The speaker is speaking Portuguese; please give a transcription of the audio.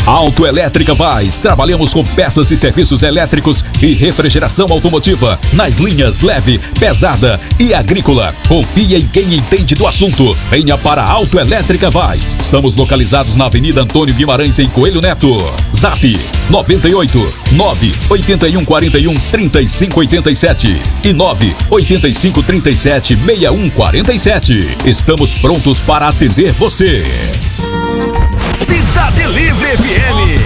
Autoelétrica Vaz. Trabalhamos com peças e serviços elétricos e refrigeração automotiva nas linhas leve, pesada e agrícola. Confia em quem entende do assunto. Venha para a Autoelétrica Vaz. Estamos localizados na Avenida Antônio Guimarães, em Coelho Neto. Zap 98 981 41 35 87 e 985 37 61 47. Estamos prontos para atender você. Cidade Livre FM.